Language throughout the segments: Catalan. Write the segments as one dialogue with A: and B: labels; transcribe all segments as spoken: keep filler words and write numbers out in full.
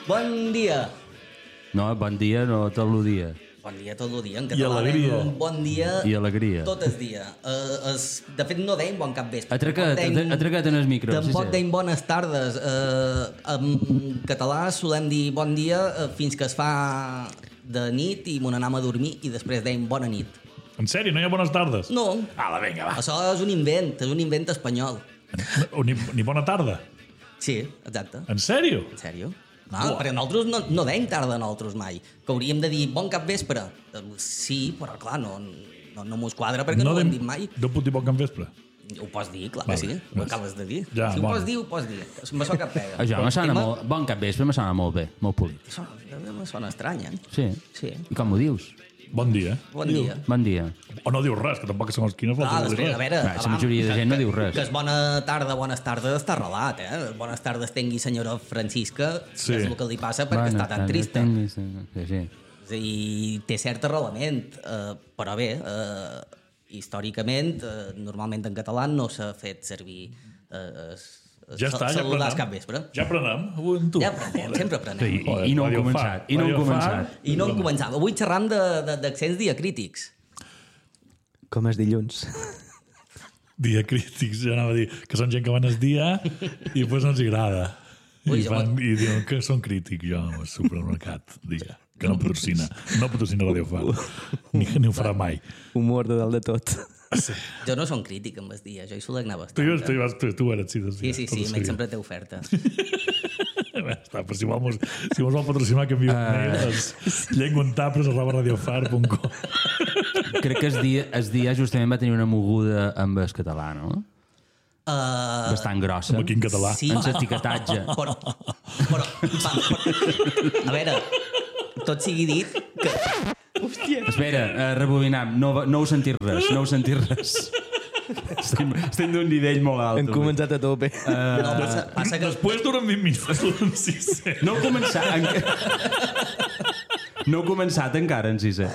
A: Bon dia.
B: No, bon dia, no tot el dia.
A: Bon dia tot el dia, en
C: I
A: català.
C: alegria.
A: Un bon dia
B: I alegria.
A: tot el dia. Uh, es, de fet, no deim bon cap vespre.
B: Atraca't,
A: Tampoc deim-
B: atraca't en el micro.
A: Tampoc
B: sí, sí.
A: deim bones tardes. Uh, en català solem dir bon dia uh, fins que es fa de nit i mon anem a dormir i després deim bona nit.
C: En sèrio, no hi ha bones tardes?
A: No,
C: Ala, vinga, va.
A: això és un invent, és un invent espanyol.
C: O ni, ni bona tarda.
A: Sí, exacte.
C: En sèrio?
A: En sèrio? No, perquè nosaltres no, no deim tarda nosaltres mai. Que hauríem de dir bon cap vespre. Eh, Sí, però clar, no, no, no m'ho quadra perquè no, no ho hem dit mai.
C: No puc dir bon cap vespre?
A: Ho pots dir, clar
C: Vale,
A: que sí. Ho
C: vas.
A: acabes de dir.
C: Ja,
A: si ho
C: bueno.
A: pots dir, ho pots dir. Me sona cap pega.
B: Això me sona
A: Tema-
B: molt... Bon cap vespre me sona molt bé, molt polit.
A: Sona, me sona estrany, eh?
B: Sí.
A: Sí.
B: I com ho dius?
C: Bon dia.
A: Bon dia.
B: Bon dia.
C: O no diu res, que tampoc segons quina foto
A: Ah,
C: no diu
A: després, a
C: res.
A: veure...
B: Va, la
A: abans,
B: majoria de
A: que-
B: gent no diu
A: que-
B: res.
A: Que és bona tarda, bones tardes, està arrelat, eh? Bones tardes tengui senyora Francisca,
C: Sí.
A: que és el que li passa perquè
B: Bueno,
A: està tan
B: tant,
A: trista.
B: tinguis- Sí, sí.
A: I té cert arrelament, eh, però bé, eh, històricament, eh, normalment en català no s'ha fet servir eh,
C: Ja està, ja
A: saludar
C: aprenem.
A: cap vespre.
C: Ja aprenem, avui amb tu.
A: Ja aprenem, sempre aprenem.
B: I,
C: Joder,
B: i, i no hem
C: Radio
B: començat.
C: Far,
B: I no hem
C: Radio Far.
B: començat.
A: I no en començam. Avui xerram de- de- d'accents diacrítics.
D: Com és dilluns.
C: Dia crítics, ja anava a dir que són gent que van el dia i després no els agrada.
A: Ui,
C: I,
A: jo-
C: van, I diuen que són crítics, jo, al supermercat, dia, que no patrocina. No patrocina Radio Far. Ni, ni ho farà mai.
D: Humor de dalt de tot.
C: Sí.
A: Jo no som crític amb el dia, jo hi solia anar
C: Tu,
A: bastant.
C: tu, tu, tu, tu eres, sí,
A: Sí, sí, sí, m'he sempre té oferta.
C: Està, però si vol, mos, si mos vol patrocinar, que enviï un mail és llenguantapres arroba radiofar punt com.
B: Crec que el dia, el dia justament va tenir una moguda amb el català, no?
A: Uh,
B: Bastant grossa.
C: Com aquí en català.
A: Sí,
B: En
A: va.
B: l'etiquetatge.
A: Però, però, va, però, a veure, tot sigui dit que...
B: Espera, uh, rebobinam. No, va- no heu sentit res, no heu sentit res. Estem, estem d'un nivell molt alt.
D: Hem començat a tope.
A: No, passa, passa que...
C: Després durant vint minuts, durant sisè.
B: No heu començat... En... No heu començat encara en sisè.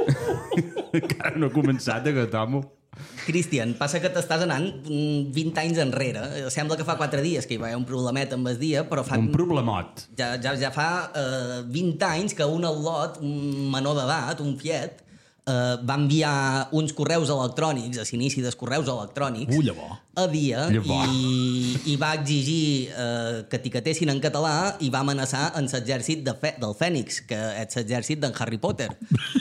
B: Encara no he començat, aquest home.
A: Cristian, passa que t'estàs anant mm, vint anys enrere. Sembla que fa quatre dies que hi va haver un problemet amb el dia, però fa...
B: Un problemot.
A: Ja, ja, ja fa eh, vint anys que un al·lot, un menor d'edat, un fiet, eh, va enviar uns correus electrònics, a l'inici dels correus electrònics,
C: Ui, llavors.
A: a dia,
B: Llavors.
A: i, i va exigir eh, que etiquetessin en català i va amenaçar en l'exèrcit de Fe del Fènix, que és l'exèrcit d'en Harry Potter.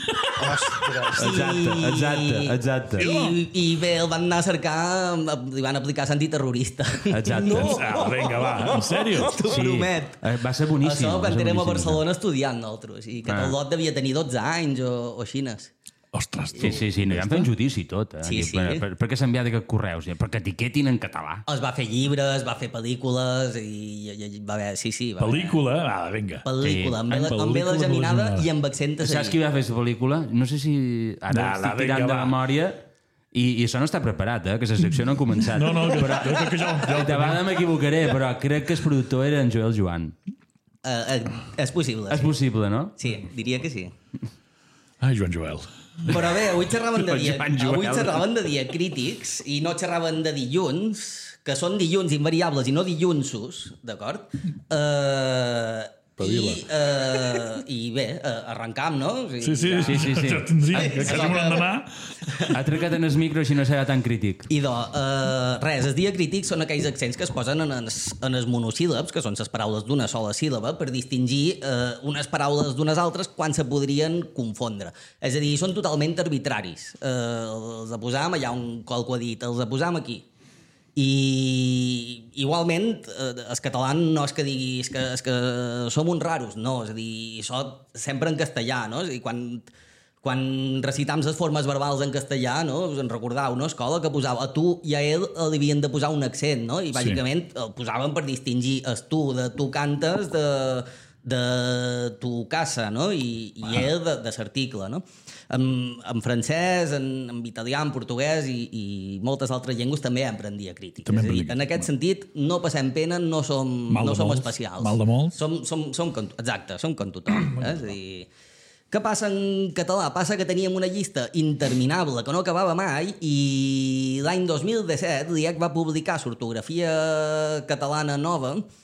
B: Exacte, exacte, exacte.
A: I, I bé, el van anar a cercar, li van aplicar antiterrorista.
B: Exacte.
A: No!
C: Ah, vinga, va, en sèrio?
A: T'ho promet.
B: Eh, Va ser boníssim.
A: Això
B: va
A: quan
B: ser
A: érem a
B: boníssim.
A: Barcelona estudiant nosaltres, i que
B: Ah.
A: el lot devia tenir dotze anys o, o xines.
C: Ostres, tu.
B: Sí, sí, sí, no, ja han fet judici i tot. Eh?
A: Sí,
B: Diu,
A: sí.
B: Per, per, per què s'ha enviat aquests correus? Ja, perquè etiquetin en català.
A: Es va fer llibres, va fer pel·lícules, i, i, i va haver... Sí, sí, va haver...
C: Pel·lícula? Ah, vinga.
A: Pel·lícula, amb,
C: Sí.
A: sí. amb vela
C: Pel·lícula
A: geminada
C: geminada.
A: i amb accent a
B: Saps qui va fer la pel·lícula? No sé si... Ara
C: No,
B: estic
C: no,
B: tirant
C: vinga,
B: de
C: va.
B: memòria i, i això no està preparat, eh? Que la secció no ha començat.
C: No, no, que, però, jo crec que ja, ja ho
B: De
C: tenim.
B: vegades m'equivocaré, però crec que el productor era en Joel Joan.
A: Uh, uh, és possible,
B: És
A: sí.
B: possible, no?
A: Sí, diria que sí.
C: Ai, Joan Joel.
A: Però bé, avui xerraven de, dia,
B: Joan Joel.
A: avui xerraven de diacrítics i no xerraven de dilluns, que són dilluns invariables i no dillunsos, d'acord? Uh, i, uh, I bé, uh, arrencam, no? O sigui,
C: Sí, sí,
A: ja-
B: Sí, sí, sí.
C: ja tindria, que
A: Ai,
C: quasi m'ho han d'anar.
B: Ha trecat en el micro així no serà tan crític.
A: Idò, uh, res, els diacrítics són aquells accents que es posen en els, en els monosíl·labs, que són les paraules d'una sola síl·laba, per distingir uh, unes paraules d'unes altres quan se podrien confondre. És a dir, són totalment arbitraris. Uh, els posam allà on qualcú ha dit, els posam aquí. I igualment, eh, el català no és que digui és que, és que som uns raros, no, és a dir, això sempre en castellà, no? És a dir, quan, quan recitam les formes verbals en castellà, no? Us en recordau, no? Escola, que posava a tu i a ell li havien de posar un accent, no? I bàsicament el posaven per distingir el tu de tu cantes de, de tu casa, no? I, i
C: Ah.
A: ell de, de l'article, no? En, en francès, en, en italià, en portuguès i, i moltes altres llengües també empren diacrític.
C: També
A: És a dir,
C: empren
A: en aquest sentit, no passem pena, no som,
C: Mal de
A: no som
C: molts,
A: especials.
C: mal de molts.
A: Som, som, som com, exacte, som com tothom. Eh? És a dir, què passa en català? Passa que teníem una llista interminable que no acabava mai i l'any dos mil disset l'I E C va publicar l'ortografia catalana nova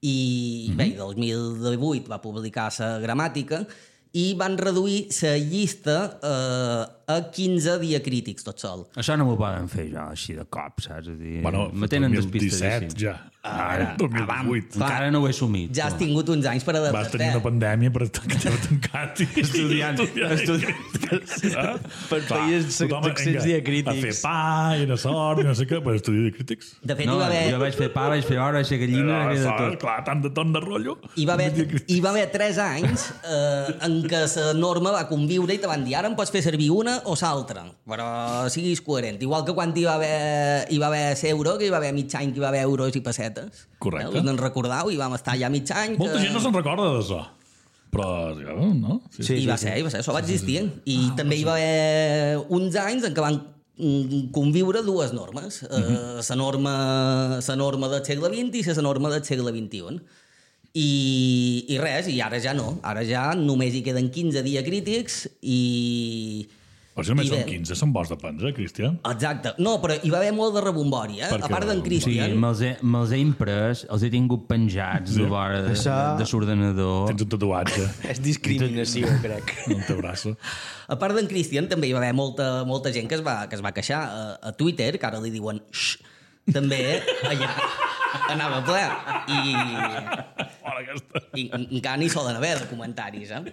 A: i mm-hmm. bé, del dos mil divuit va publicar la gramàtica i van reduir la llista eh, a quinze diacrítics tot sol.
B: Això no m'ho poden fer jo així de cop, saps? A dir,
C: Bueno,
B: me tenen
C: dos mil disset
B: despistadíssim.
C: ja.
B: Ara,
C: dos mil divuit.
A: Clar.
B: Encara no ho he assumit.
A: Ja has
B: però-
A: tingut uns anys per
C: Vas
A: adaptar-te.
C: tenir una pandèmia per t'haver tancat. i-
B: Estudiant. Estudiant.
C: Ah?
D: Per
C: Clar,
D: feies
C: tothom,
D: accents
C: vinga,
D: diacrítics.
C: A fer pa i a sort i no sé què, per estudiar diacrítics.
A: De fet,
B: No,
A: hi va haver...
B: jo vaig fer pa, vaig fer hora, vaig fer gallina,
C: Ah,
B: vaig fer de
C: clar,
B: tot.
C: clar, tant de ton de rotllo.
A: Hi va haver, hi va haver tres anys eh, en què la norma va conviure i te van dir ara em pots fer servir una o l'altra, però siguis coherent. Igual que quan hi va haver, hi va haver l'euro, que hi va haver mig any que hi va haver euros i pessetes.
C: Correcte.
A: Eh? Us en recordeu? I vam estar ja mig any.
C: Molta gent no se'n recorda d'això. Però, no? Sí,
A: Sí, I va ser, i va ser, això va existir. I ah, també hi va haver uns anys en què van mm, conviure dues normes. Uh -huh. uh, la norma, la norma del segle vint i la norma del segle vint-i-un. I, I res, i ara ja no. Ara ja només hi queden quinze diacrítics i...
C: Però si només
A: I
C: són
A: bé.
C: quinze, se'n vols de prendre, Cristian?
A: Exacte. No, però hi va haver molt de rebombori, eh?
C: Per
A: A
C: què
A: part d'en
C: rebombori?
B: Sí,
A: Cristian...
B: me'ls he, me he imprès, els he tingut penjats de vora de,
D: Això-
B: de l'ordenador.
C: Tens un tatuatge
D: És discriminació, crec.
C: en el teu braç.
A: A part d'en Cristian, també hi va haver molta, molta gent que es va, que es va queixar. A, a Twitter, que ara li diuen xx, també allà anava ple. I,
C: Fora aquesta.
A: i encara n'hi solen haver de comentaris, eh?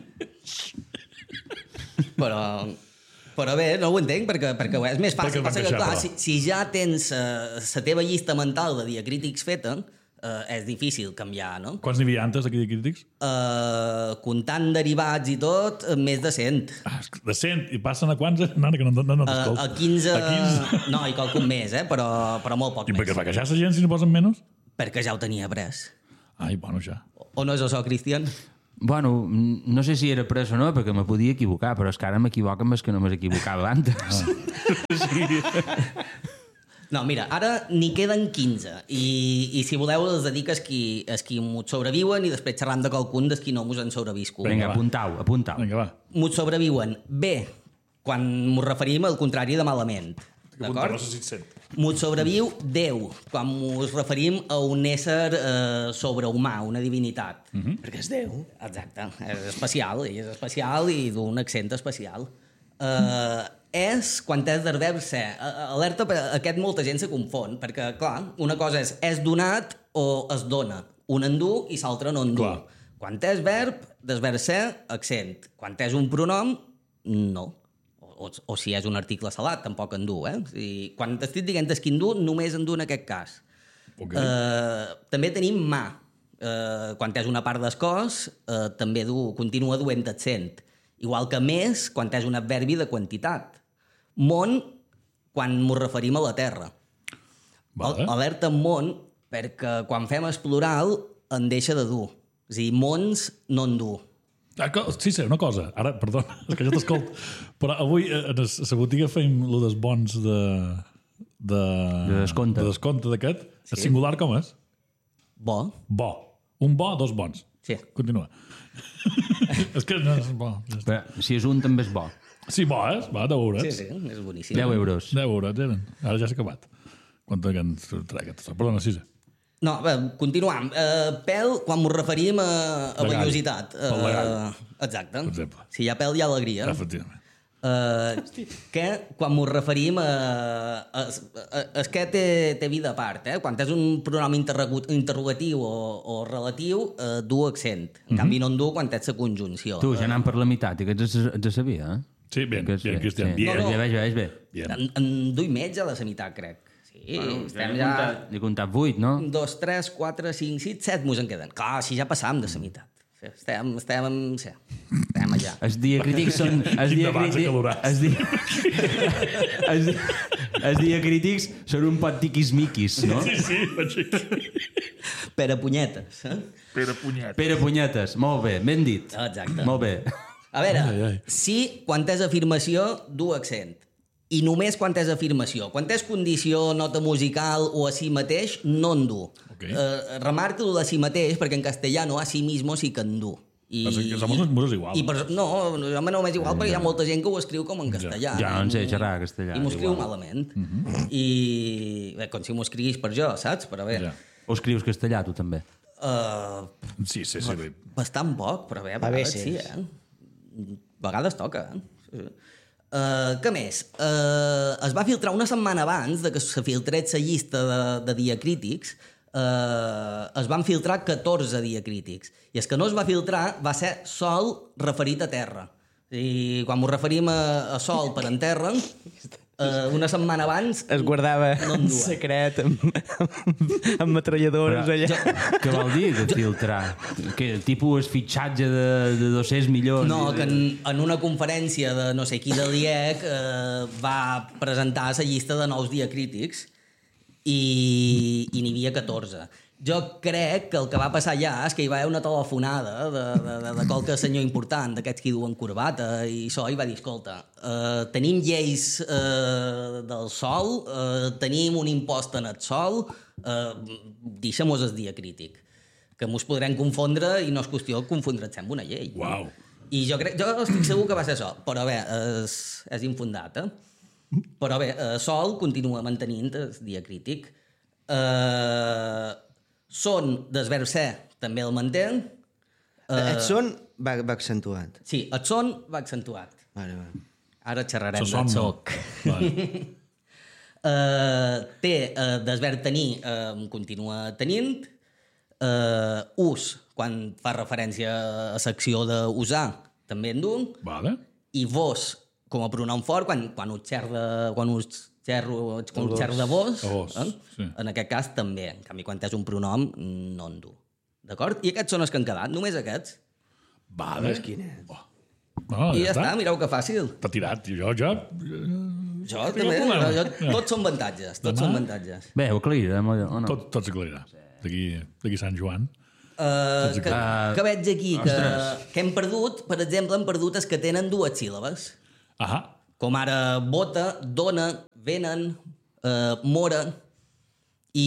A: Però... Però bé, no ho entenc, perquè, perquè és més
C: Perquè
A: fàcil.
C: es van
A: Passa que,
C: queixar,
A: clar,
C: però.
A: si, si ja tens la teva llista mental de diacrítics feta, eh, és difícil canviar, no?
C: Quants n'hi havia antes d'aquí de crítics?
A: Eh, comptant derivats i tot, eh, més de cent.
C: Ah, de cent. I passen a quants? Nana, que no, no, no
A: A,
C: t'escolto.
A: a quinze...
C: A quinze.
A: No, i qualcun més, eh? Però, però molt poc
C: I per què
A: més.
C: es va queixar la gent si no posen menys?
A: Perquè ja ho tenia pres.
C: Ai, bueno, ja.
A: O no és això, Cristian?
B: Bueno, no sé si era pres o no, perquè me podia equivocar, però és que ara m'equivoco més que no m'equivocava antes. Ah.
A: No, mira, ara n'hi queden quinze. I, I si voleu els dedic a qui, a qui m'ho sobreviuen i després xerram de qualcun des qui no m'ho han sobreviscut.
B: Vinga,
C: va.
B: apuntau, apuntau.
C: Vinga, va.
A: M'ho sobreviuen bé, quan m'ho referim al contrari de malament. D'acord? M'ho sobreviu Déu, quan mos referim a un ésser eh, sobrehumà, una divinitat. Mm -hmm. Perquè és Déu. Exacte. És especial, ell és especial i d'un accent especial. Eh, és quan és del verb ser. Alerta, aquest molta gent se confon, perquè, clar, una cosa és és donat o es dona. Un endú i l'altre no endú.
C: Clar.
A: Quan és verb, del verb ser, accent. Quan és un pronom, no. O, o si és un article salat, tampoc endú, eh? O sigui, quan estic dient és que endú, només endú en aquest cas.
C: Ok.
A: Eh, també tenim mà. Eh, quan és una part del cos, eh, també du, continua duent accent. Igual que més, quan és un adverbi de quantitat. Món, quan m'ho referim a la Terra.
C: Vale.
A: Alerta món, perquè quan fem el plural en deixa de dur. És a dir, mons no en du.
C: Ah, que- sí, sí, una cosa. Ara, perdona, és que jo t'escolto. Però avui eh, a la botiga feim lo dels bons de... De,
B: De descompte.
C: De descompte d'aquest. Sí. El singular com és?
A: Bo.
C: Bo. Un bo, dos bons.
A: Sí.
C: Continua. És que no és bo. Ja està.
B: Però, si és un, també és bo.
C: Sí, bo, és? Va, deu euros.
A: Sí, sí, és boníssim.
B: deu euros.
C: deu euros eren. Ara ja s'ha acabat. Quan que ens traia aquesta... Perdona, sí, sí.
A: No, bé, continuam. Uh, pèl, quan m'ho referim a, a
C: De gall.
A: vellositat.
C: Pel de gall.
A: Exacte.
C: Per exemple.
A: Si hi ha pèl, hi ha alegria.
C: Efectivament.
A: Uh, que quan m'ho referim a... a, a és que té, té vida a part, eh? Quan és un pronom interrogu- interrogatiu o, o relatiu, uh, du accent. En canvi, no en du quan és la conjunció.
B: Tu, ja anant per la meitat, i aquests es, es sabia, eh?
C: Sí, bien,
B: Aquests,
C: bien,
B: bé,
C: Cristian,
B: sí.
C: bien.
A: No, no.
B: Bé, bé, bé, bé.
C: Bien.
A: En, en du i mig a la sanitat, crec. Sí, bueno, estem ja...
B: comptat, n'he comptat vuit, no?
A: Dos, tres, quatre, cinc, sis, set mos en queden. Clar, si ja passàvem de la meitat. Sí, estem, estem, sí, estem allà.
B: Els diacrítics són... Els
C: Quin debat
B: diacrítics...
C: acalorat.
B: Els, di... els, di... els diacrítics són un pot tiquismiquis, no?
C: Sí, sí, vaig aquí.
A: Per a punyetes, eh?
C: Pere Punyet.
B: Pere Punyetes, molt bé, ben dit.
A: Exacte.
B: Molt bé.
A: A veure,
C: Ai, ai.
A: si quan és afirmació, du accent. I només quan és afirmació. Quan és condició, nota musical o a si mateix, no en du.
C: Ok.
A: Eh, remarca lo de si mateix, perquè en castellano a si mismo sí que en du. I,
C: Passa que som uns igual.
A: I per, no, a mi no m'és igual perquè hi ha molta gent que ho escriu com en castellà.
B: Ja no en sé xerrar castellà,
A: I m'ho escriu
B: igual.
A: malament. I bé, com si m'ho escriguis per jo, saps? Però bé.
C: Ja.
B: O escrius castellà, tu també?
A: Uh,
C: Sí, sí, sí.
A: bastant poc, però bé, a
D: A
A: vegades
D: veces.
A: sí, eh? A vegades toca, eh? Sí, sí. Uh, què més? Uh, es va filtrar una setmana abans de que se filtrés la llista de, de diacrítics, uh, es van filtrar catorze diacrítics. I el que no es va filtrar va ser sol referit a terra. I quan ens referim a, a sol per en terra, uh, una setmana abans...
D: Es guardava
A: no
D: en
A: en dues.
D: secret amb, amb metralladores
B: Però-
D: allà.
B: Què vol dir de filtrar? Que tipus fitxatge de, de dos-cents milions?
A: No,
B: i de-
A: que en, en una conferència de no sé qui del I E C eh, va presentar la llista de nous diacrítics i, i n'hi havia catorze. Jo crec que el que va passar allà és que hi va haver una telefonada de, de, de, de qualque senyor important, d'aquests que duen corbata, i això, i va dir, escolta, eh, tenim lleis eh, del sol, eh, tenim un impost en el sol, eh, deixem-nos el diacrític, que mos podrem confondre i no és qüestió confondre'ns amb una llei.
C: Uau.
A: I jo, crec, jo estic segur que va ser això, però bé, és, és infundat, eh? Però bé, eh, Sol continua mantenint el diacrític. Eh, són del verb ser, també el manté.
D: Uh, el son va, va accentuat.
A: Sí, el son va accentuat.
D: Vale, vale.
A: Ara xerrarem
C: Se
A: del
C: somna.
A: soc.
C: Vale.
A: Uh, té uh, del verb tenir, uh, continua tenint. Uh, ús, quan fa referència a l'acció d'usar, també en du.
C: Vale.
A: I vos, com a pronom fort, quan, quan us xerra, quan us xerro, quan us xerro de vos,
C: A vos,
A: eh?
C: sí.
A: En aquest cas també. En canvi, quan és un pronom, no en du. D'acord? I aquests són els que han quedat, només aquests.
C: Vale.
D: Quin és?
C: Oh. No,
A: I ja està, mireu que fàcil.
C: T'ha tirat. I jo ja...
A: Jo
C: Tinc
A: també,
C: un problema.
A: jo,
C: Ja.
A: tots són avantatges, tots
C: Demà?
A: són avantatges.
B: Bé, ho aclarirem o no?
C: Tot, tot s'aclarirà. D'aquí d'aquí Sant Joan.
A: Uh, que,
B: clar.
A: que veig aquí que,
B: Ostres.
A: que hem perdut, per exemple, hem perdut els que tenen dues síl·labes.
C: Ahà.
A: Com ara bota, dona, venen, eh, mora, i,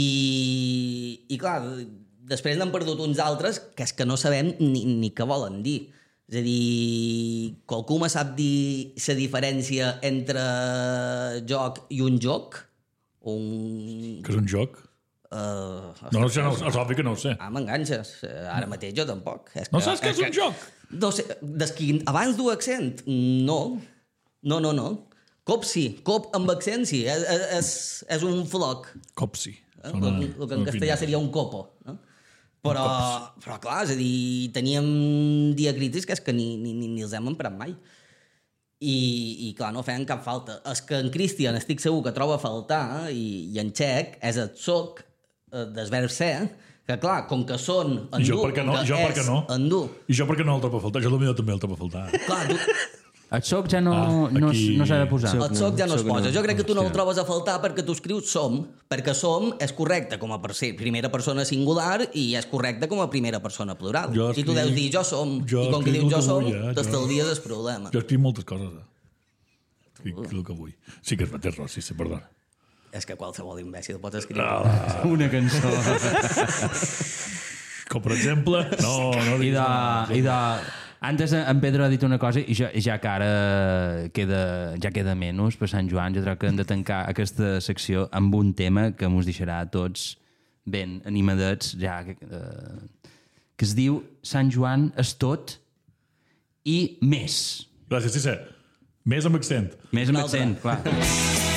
A: i clar, després n'han perdut uns altres que és que no sabem ni, ni què volen dir. És a dir, qualcú me sap dir la diferència entre joc i un joc? Un...
C: Que és un joc.
A: Uh,
C: No, no sé, no, és obvi que no ho sé.
A: Ah, m'enganxes. Eh, Ara mateix jo tampoc. És
C: No saps què és un joc?
A: No sé, des que abans du accent, no. No, no, no. Cop sí, cop amb accent sí. És, és, és un floc.
C: Copsi.
A: Eh? El, el que en castellà seria un copo. No? Però, però clar, és a dir, teníem diacrítics que és que ni, ni, ni, ni els hem emprat mai. I, i clar, no feien cap falta. És que en Christian estic segur que troba a faltar, i, i en Txec és el soc eh, del verb ser, que clar, com que són en
C: I jo
A: du,
C: per què
A: com
C: no?
A: que
C: Jo per
A: és
C: què no?
A: en du,
C: I jo per què no el trobo a faltar? Jo potser també el trobo a faltar.
A: clar, tu,
B: El soc ja no,
C: Ah,
B: no,
C: aquí-
B: no s'ha de posar.
A: el soc ja no es
D: soc
A: posa.
D: no.
A: Jo crec que tu no el
B: Hòstia.
A: trobes a faltar perquè tu escrius som, perquè som és correcte com a per ser primera persona singular i és correcte com a primera persona plural.
C: Jo
A: I tu
C: escric-
A: deus dir jo som,
C: jo
A: i com que
C: escric
A: dius
C: el
A: jo
C: que
A: som,
C: vull, eh?
A: t'estalvies el problema.
C: Jo escric moltes coses. Eh? Escric el que vull. Sí que és té raó, sí, sí, perdona.
A: És que qualsevol imbècil pot escriure.
C: Ah.
B: Una cançó.
C: Com per exemple... No, no
B: I
C: diguis
B: de,
C: no.
B: i de, antes en Pedro ha dit una cosa i ja, ja que ara queda, ja queda menys per Sant Joan, jo crec que hem de tancar aquesta secció amb un tema que ens deixarà a tots ben animadets, ja, que, eh, que es diu Sant Joan és tot i més.
C: Gràcies, sí, sí. Més amb accent.
B: Més amb
A: Un altre.
B: accent, clar.